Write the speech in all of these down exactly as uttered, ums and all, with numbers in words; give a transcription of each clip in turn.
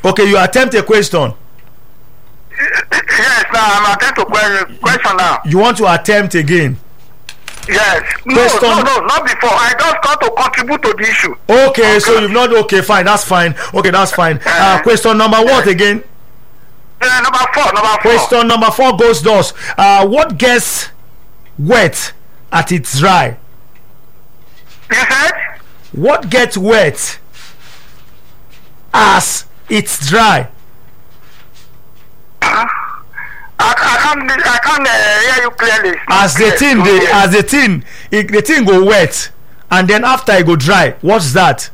Okay, you attempt a question. Yes, now I'm attempting to question, question now. You want to attempt again? Yes. No, Question. no, no, not before. I just want to contribute to the issue. Okay, Okay. so you've not. Okay, fine. That's fine. Okay, that's fine. Uh, question number what again? Uh, number four, number four. Question number four goes thus: uh, what gets wet at its dry? You said? What gets wet as it's dry? Uh, I, I can't, I can't uh, hear you clearly. As the Yes, thing, okay. the as the thing, it, the thing go wet, and then after it go dry. What's that?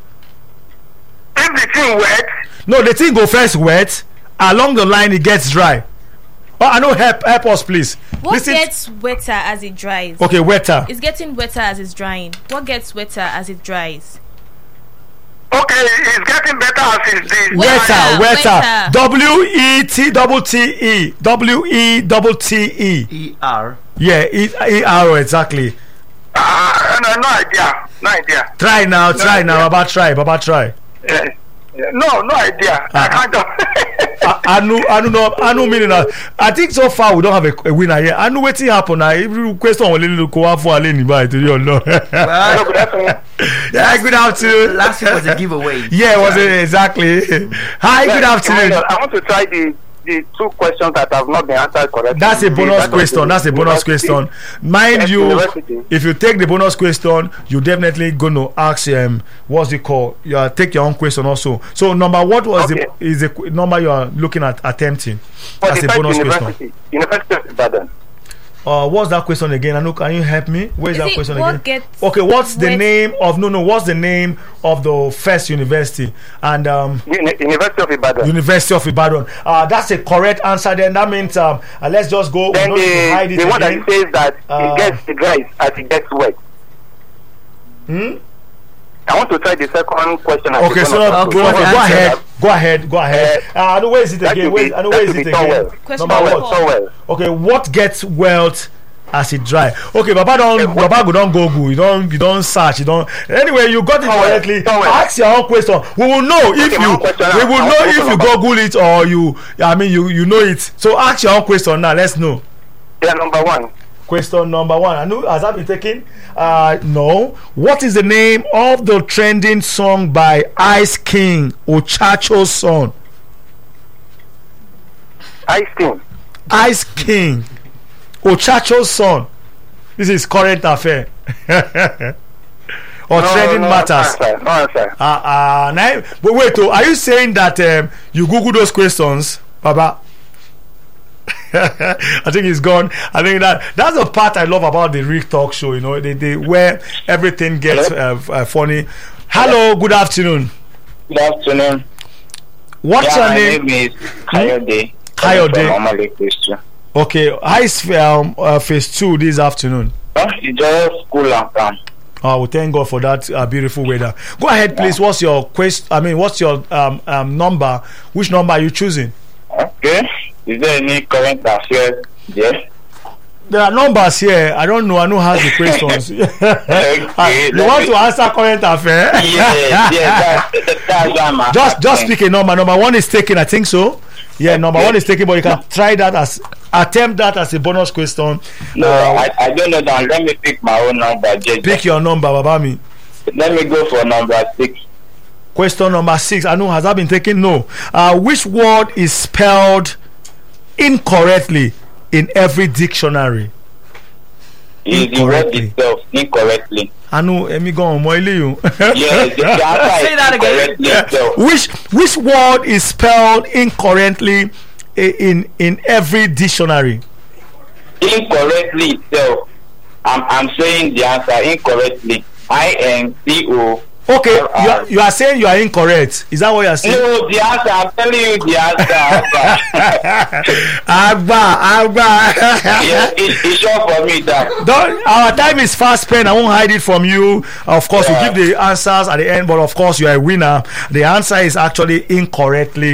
If the thing wet, No, the thing go first wet. Along the line, it gets dry. Oh, I know. Help, help us, please. What Listen- gets wetter as it dries? Okay, wetter. It's getting wetter as it's drying. What gets wetter as it dries? okay, it's getting better as it's the Wetter, wetter. wetter. W E T double T E. W E double T E. E R. Yeah, E E R exactly. Uh, no, no idea. No idea. Try now, try idea. now. Baba try, Baba try. Yeah. Yeah. No, no idea. I can't just. I know, I know, no, I know. Meaning that I think so far we don't have a, a winner here. I know what's happen now. Every question will little go out for Aleni by to you know. No, but that's Yeah, good afternoon. Last week was a giveaway. Yeah, was it exactly? Hi, good afternoon. I want to try the the two questions that have not been answered correctly. That's a bonus That was question. the That's a bonus university. question. Mind Yes, you, university. if you take the bonus question, you definitely gonna ask um what's it called? You uh, take your own question also. So number what was Okay. the is the qu- number you are looking at attempting? For That's the a first bonus question. university, University of Ibadan. Uh, what's that question again? Anu, can you help me? Where is, Is that it question what again? gets Okay, what's the wet- name of no no? What's the name of the first university and um Uni- University of Ibadan. University of Ibadan? Uh, that's a correct answer. Then that means um uh, let's just go. Then we don't need to hide the, it the one that again. says that Uh, it gets it dries as it gets wet. Hmm? I want to try the second question. as Okay, a so bonus uh, Okay, go, what's okay, the go answer? ahead, go ahead, go ahead. Uh, I know where is it That again? should Where, be- I know that where is should it be Towel. again? Question Number number what? four. So well. Okay, what gets wealth as it dry? Okay, Baba don't, Baba go don't Google. You don't, you don't search. You don't. Anyway, you got it Towel, correctly. towel. Ask your own question. We will know if Okay, my you. own question We now. will My know own if you question Google it or you. I mean, you, you know it. So ask your own question now. Let's know. Yeah, number one. Question number one. I know, has that been taken? Uh, no. What is the name of the trending song by Ice King, Ochacho's son? Ice King. Ice King, Ochacho's son. This is current affair. Or No, trending no matters. Answer, no answer. Uh, uh, now, but wait, oh, are you saying that um, you Google those questions, Baba? I think it's gone. I think that that's the part I love about the Rick Talk Show. You know, they, they where everything gets uh, uh, funny. Hello, good afternoon. Good afternoon. What's yeah, your my name? name is Kayode. Kayode. Normally Christian. Okay, how is um, uh, phase two this afternoon? Oh, it's just cool and calm. Oh, well, thank God for that uh, beautiful weather. Go ahead, please. What's your quest? I mean, what's your um, um, number? Which number are you choosing? Okay. Is there any current affairs there? There are numbers here. I don't know. I know how the questions. Okay, you want to answer current affair? Yes, yes, that's, that's what I'm just just asking. pick a number. Number one is taken. I think so. Yeah, number one is taken, but you can try that as attempt that as a bonus question. No, Uh, I, I don't know that. Let me pick my own number. Just, pick your number, Babami. Let me go for number six. Question number six. I know, has that been taken? No. Uh, which word is spelled incorrectly in every dictionary? Is the word Incorrectly. itself incorrectly? I know. Let me go on. Mo ile you. Yes, the answer Say is that again. incorrectly itself. Which which word is spelled incorrectly i- in in every dictionary? Incorrectly itself. I'm I'm saying the answer incorrectly. I N C O. Okay, you are, you are saying you are incorrect. Is that what you are saying? No, the answer. I'm telling you the answer. Agba, Agba. Yes, it, it's sure for me that. Don't, our time is fast spent. I won't hide it from you. Of course, Yeah. we give the answers at the end, but of course, you are a winner. The answer is actually incorrectly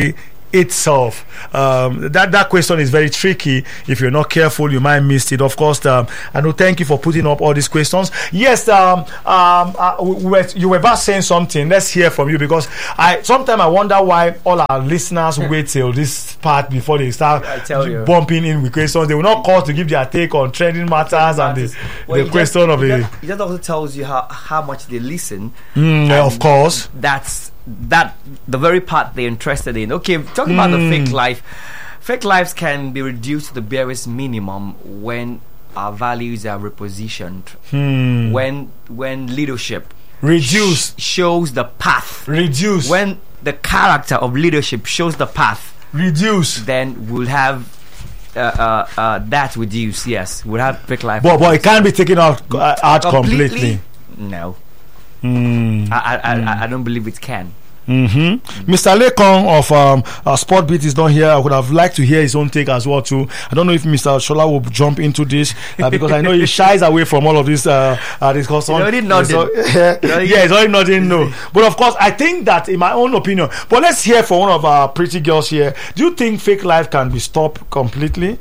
itself. Um, that that question is very tricky. If you're not careful, you might miss it. Of course, um, I know. Thank you for putting up all these questions. Yes, um, um, uh, we were, you were about saying something. Let's hear from you, because I sometimes I wonder why all our listeners wait till this part before they start I tell you. bumping in with questions. They will not call to give their take on trending matters and the, Well, the it question just, of it the. just, it just also tells you how, how much they listen. Mm, yeah, of course. That's that the very part they're interested in. Okay, talking about the fake life. Fake lives can be reduced to the barest minimum when our values are repositioned. Hmm. When when leadership Reduce. sh- shows the path. Reduce. When the character of leadership shows the path, Reduce. then we'll have uh, uh, uh, that reduced. Yes, we'll have fake life. But but it can't be taken out uh, out completely. No, Mm. I I, I I don't believe it can. Mm-hmm. Mister Lekon of um, uh, Sportbeat is not here. I would have liked to hear his own take as well too. I don't know if Mister Shola will jump into this uh, because I know he shies away from all of this uh, uh, discussion. He's already nodding. So, yeah, he's already nodding. No, but of course, I think that in my own opinion. But let's hear from one of our pretty girls here. Do you think fake life can be stopped completely?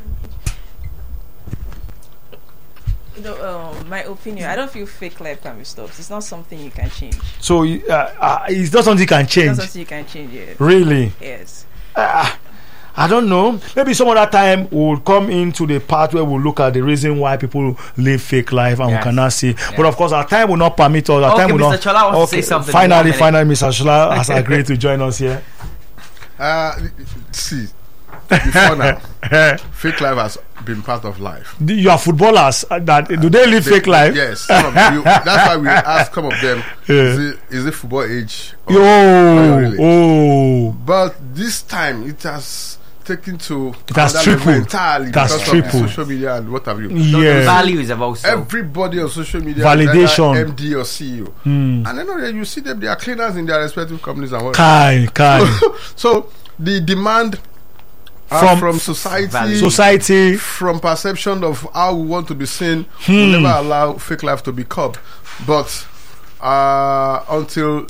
No, um, my opinion, I don't feel fake life can be stopped. It's not something you can change. So uh, uh, it's not something you can It's change. not something you can change. Yeah. Really? Yes. Uh, I don't know. Maybe some other time we'll come into the part where we'll look at the reason why people live fake life and Yes. we cannot see. Yes. But of course, our time will not permit us. Our Okay, time will Mister not. Chola wants to say something in one Finally, minute. finally, Mister Shola has agreed to join us here. Uh, see, before now, fake life has been part of life. Do- You are footballers. uh, That do they live They- fake life? Yes, some of you, that's why we ask some of them, Yeah. is, it, is it football age? or- Yo, really? oh, But this time it has taken to It has another level tripled. entirely It has because tripled. of the social media and what have you. yeah. Values have also. Everybody on social media, Validation. is either M D or C E O, Hmm. and then uh, you see them, they are cleaners in their respective companies and what. Kai, Kai. So the demand uh, From- from, society, Value. Society. from perception of how we want to be seen, Hmm. will never allow fake life to be curbed. But uh, until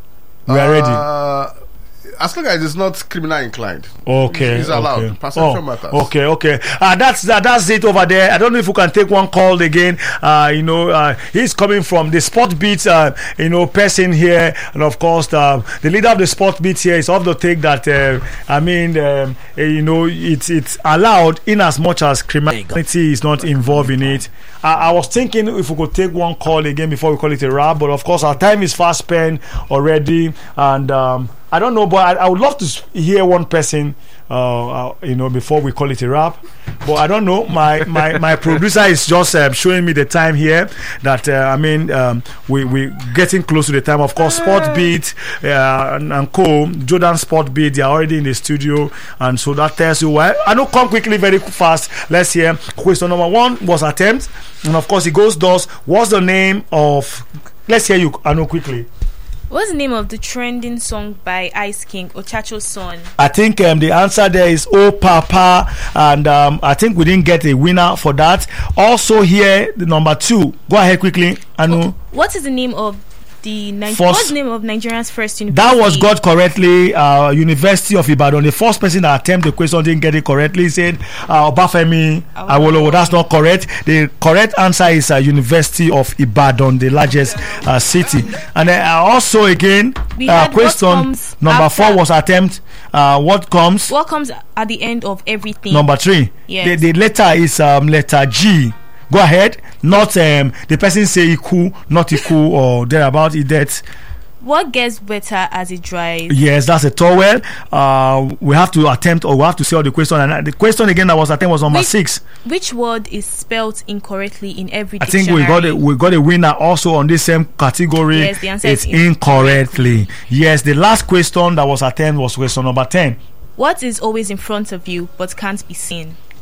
We are ready. uh, as long as it's not criminal inclined, Okay, it's allowed. okay. Perception Oh, matters. Okay, okay. Uh, that's that, that's it over there. I don't know if we can take one call again. Uh, you know, uh, he's coming from the Sport Beat, uh, you know, person here, and of course, uh, the leader of the Sport Beat here is of the take that uh, I mean, um, uh, you know, it's it's allowed in as much as criminality is not involved in it. I, I was thinking if we could take one call again before we call it a wrap, but of course, our time is fast spent already, and. Um, I don't know, but I, I would love to s- hear one person, uh, uh, you know, before we call it a wrap. But I don't know. My my, my producer is just um, showing me the time here. That uh, I mean, um, we we getting close to the time. Of course, Sport Beat uh, and, and Co. Jordan Sport Beat, they are already in the studio, and so that tells you why. I know. Come quickly, very fast. Let's hear question number one was attempt, and of course, it goes thus. What's the name of? Let's hear you. I know quickly. What's the name of the trending song by Ice King, Ochacho's son? I think um, the answer there is Oh Papa, and um, I think we didn't get a winner for that. Also here, the number two. Go ahead quickly, Anu. What is the name of the Ni- First- what's the name of Nigeria's first university? That was got correctly. Uh, University of Ibadan. The first person that attempted the question didn't get it correctly. He said uh, Obafemi Awolowo. That's not correct. The correct answer is uh, University of Ibadan, the largest uh, city. And then uh, also again, We uh, had what question comes number after- four was attempt. Uh, what comes? What comes at the end of everything? Number three. Yes. The, the letter is um, letter G. Go ahead. Not um, the person say Iku, not Iku or thereabout. It that. What gets better as it dries? Yes, that's a towel. Uh, we have to attempt, or we have to say all the question. And uh, the question again that was attempt was number Which- six. Which word is spelled incorrectly in every I think dictionary? we got a we got a winner also on this same category. Yes, the answer it's is in- incorrectly. Yes, the last question that was attempt was question number ten. What is always in front of you but can't be seen?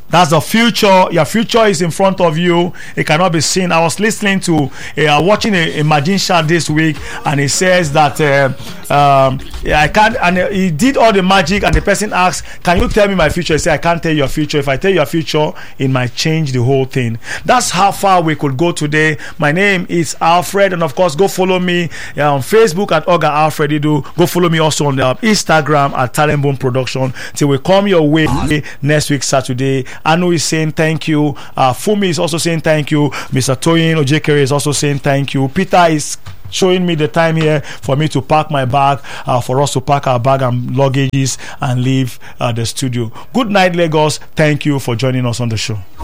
That's the future. Your future is in front of you. It cannot be seen. I was listening to, uh, watching a, a magician this week, and he says that uh, um, I can't. And he did all the magic, and the person asks, "Can you tell me my future?" He said, "I can't tell you your future. If I tell you your future, it might change the whole thing." That's how far we could go today. My name is Alfred, and of course, go follow me uh, on Facebook at Oga Alfred Idu. Go follow me also on uh, Instagram at Talent Bone Production. Till we come your way next week Saturday. Anu is saying thank you. Uh, Fumi is also saying thank you. Mister Toyin Ojekere is also saying thank you. Peter is showing me the time here for me to pack my bag, uh, for us to pack our bag and luggages and leave uh, the studio. Good night, Lagos. Thank you for joining us on the show.